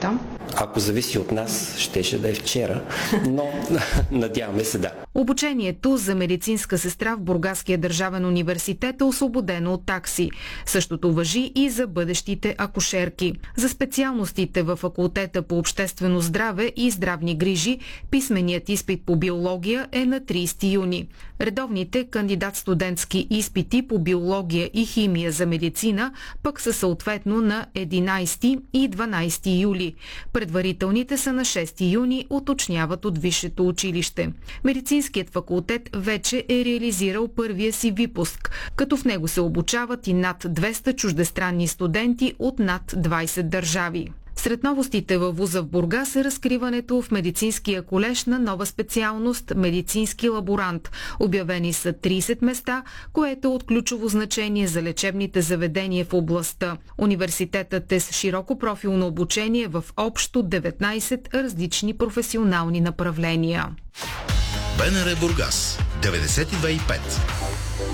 там? Ако зависи от нас, щеше да е вчера, но надяваме се да. Обучението за медицинска сестра в Бургаския държавен университет е освободено от такси. Същото важи и за бъдещите акушерки. За специалностите във факултета по обществено здраве и здравни грижи писменият изпит по биология е на 30 юни. Редовните кандидат-студентски изпити по биология и химия за медицина пък са съответно на 11 и 12 юли. Предварителните са на 6 юни, уточняват от висшето училище. Медицинският факултет вече е реализирал първия си випуск, като в него се обучават и над 200 чуждестранни студенти от над 20 държави. Сред новостите във вуза в Бургас е разкриването в медицинския колеж на нова специалност медицински лаборант. Обявени са 30 места, което е от ключово значение за лечебните заведения в областта. Университетът е с широко профилно обучение в общо 19 различни професионални направления. БНР Бургас 92,5